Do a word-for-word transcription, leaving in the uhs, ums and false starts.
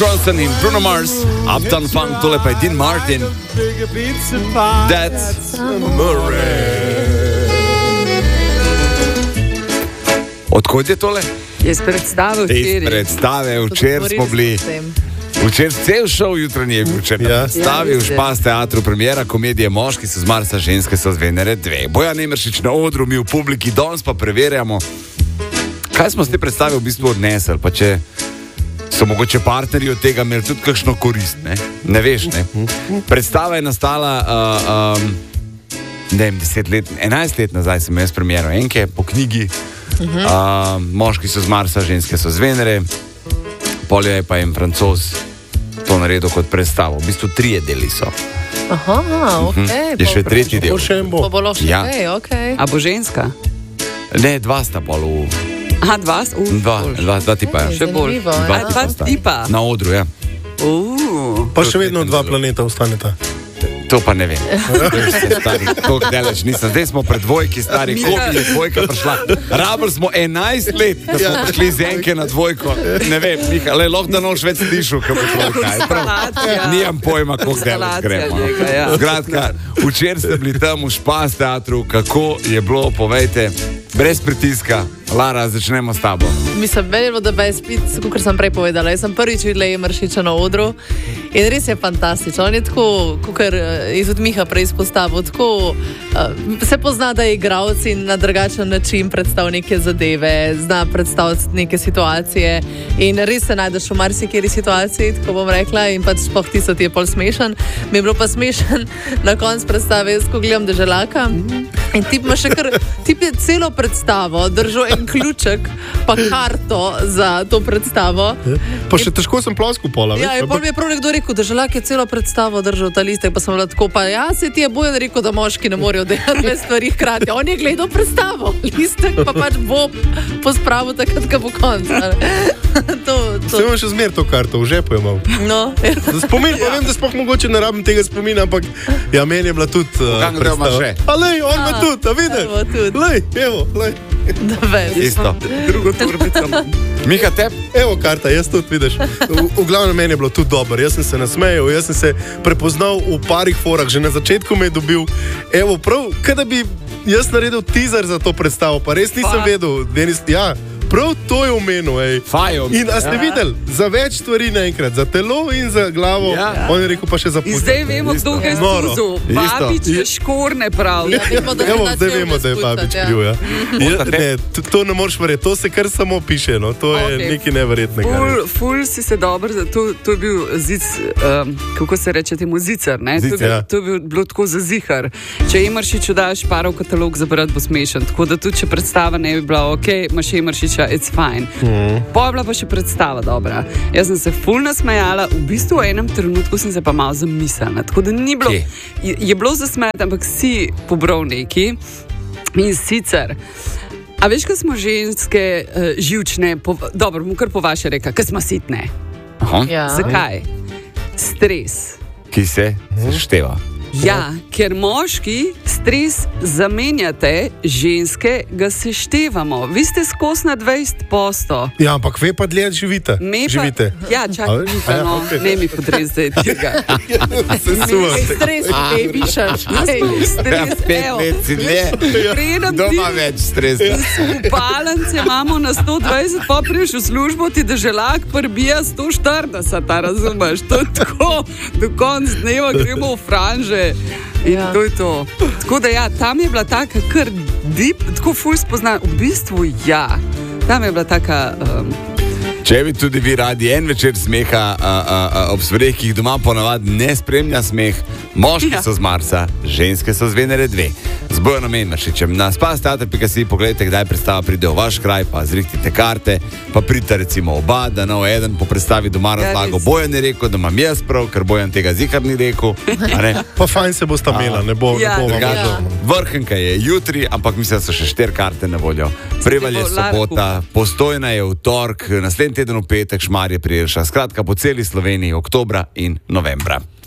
Ronson in Bruno Mars, Uptown Funk, tole pa je Dean Martin. That's Odkud je tole? Iz predstave včeraj. Iz predstave včeraj smo bili. Včeraj cel šov jutranji je bil včeraj. Ja. Stavil v Špas teatru premiera komedije Moški so z Marsa, ženske so z Venere dve. Bojan Emeršič na odru, mi v publiki, danes pa preverjamo, kaj smo z te predstave v bistvu odnesli, pa če so mogoče partnerji od tega imeli tudi kakšno korist, ne? Ne veš, ne? Predstava je nastala uh, um, ne vem, deset let, enajst let nazaj sem jaz premiero enke po knjigi uh-huh. uh, Moški so z Marsa, ženske so z Venere. Poljo je pa en Francoz to naredil kot predstavo. V bistvu trije deli so. Aha, okej. Okay. Je še tretji del. Pa bo še ja. okay, okay. A bo ženska? Ne, dva sta pol v... Aha, dva? Uh, dva, dva, dva tipa. Še bolj. Dva, dva tipa? Na odru, ja. Uh. Pa še vedno dva planeta ostaneta. To pa ne vem. Stari, koliko delež nisem. Zdaj smo pred dvojki, stari, koliko je dvojka prišla. Rabili smo enajst let, da smo prišli z enke na dvojko. Ne vem, Miha, le lahko da noš več slišal, kako je dvojka. Nijam pojma, koliko delež gremo. Zgradka, včeraj ste bili tam v Špas teatru, kako je bilo, povejte, brez pritiska. Lara, začnemo s tabo. Mislim, meni je bilo, da je spet, kot sem prej povedala, jaz sem prvič videla Emeršiča na odru in res je fantastično. On je tako, kot je tudi Miha prej izpostavil, tako uh, se pozna, da je igralec in na drugačen način predstavlja neke zadeve, zna predstavljati neke situacije in res se najdeš v marsikeri situaciji, tako bom rekla, in pač sploh tisto ti je pol smešen. Mi je bilo pa smešen na koncu predstave, jaz ko gledam Deželaka in tip ima še kar, tip je celo predstavo držal en ključek, pa karto za to predstavo. Pa še težko sem ploskal pola. Ja, je pol mi je prav nekdo rekel, Deželak je celo predstavo držal ta listek, pa sem bila tako, pa ja, se ti je Bojan rekel, da moški ne morejo delati dve stvari hkrati. On je gledal predstavo, listek pa pač bo pospravil takrat, ko bo konc. Se imam še zmer to karto, v žepu je mal. No. Spomin, pa vem, da spoh mogoče ne rabim tega spomina, ampak ja, meni je bila tudi uh, predstava. A lej, on me tudi, a vidiš? Lej, evo, lej. Isto. Drugo torbico. Miha, teb? Evo karta, jaz tudi vidiš. V, v glavnem meni je bilo tudi dobro. Jaz sem se nasmejal, jaz sem se prepoznal v parih forah. Že na začetku me je dobil. Evo, prav, kada bi jaz naredil teaser za to predstavo, pa res nisem pa. vedel. Denis, ja, prav to je omenil, ej. Fajo. In a ste ja. videli, za več stvari naenkrat, za telo in za glavo, ja. on je rekel pa še za put. Zdaj vemo, kdo ga je stuzil. Babič je škorne prav. Ja, vemo, da Evo, zdaj vemo, da je Babič ja. kriv, ja. ja ne, to, to ne moreš verjeti, to se kar samo piše, no, to je okay. nekaj neverjetnega. Ful, ful si se dobro, to, to je bil zic, um, kako se reče temu, zicer, ne? Zic, to, ja. to je bil, bilo tako za zihar. Če Emeršiču daš parov katalog za brat, bo smešen, tako da tudi, če predstava ne bi bila ok, imaš Emeršiča, it's fine. Mm. Pa je bila pa še predstava dobra. Jaz sem se ful nasmejala, v bistvu v enem trenutku sem se pa malo zamislila. Tako da ni bilo, je, je bilo zasmejati, ampak si pobral neki. In sicer, a veš, ko smo ženske uh, živčne, po, dobro, bom kar po vaše reka, ko smo sitne. Aha. Ja. Zakaj? Stres. Ki se sešteva. Ja, ker moški stres zamenjate, ženske ga seštevamo. Vi ste skos na dvajset posto. Ja, ampak ve pa dlje živite. Me pa, živite. Ja, čakaj, ja, no, okay. ne mi podrez zdaj tega. Stres, baby, šaš. Stres, pet let si dlje. Doma več stresa. Upalence imamo na sto dvajset, pa priješ v službo, ti Deželak prbija sto štirideset, ta razumeš. To je tako, do konc dneva gremo v franže. In ja. to je to. Tako da ja, tam je bila taka kar deep, tako ful spozna. V bistvu ja, tam je bila taka... Um, Če bi tudi vi radi en večer smeha a, a, a, ob stvareh, ki jih doma ponavadi ne spremlja smeh, moški ja. so z Marsa, ženske so z Venere dve. Z Bojanom Emeršičem. Na spas teater pika si pogledajte, kdaj predstava pride v vaš kraj, pa zrihtite karte, pa pridite recimo oba, da nov eden po predstavi doma razlago. Ja, Bojan je rekel, da imam jaz prav, ker Bojan tega zihar ni rekel. Pa fajn se bo sta imela, ne bo, ja, ne bo vam ja. Vrhunka je jutri, ampak mislim, da so še štiri karte na voljo. Prevalj je sobota, Postojna je v torek, naslednji teden v petek, Šmarje pri Jelšah. Skratka, po celi Sloveniji oktobra in novembra.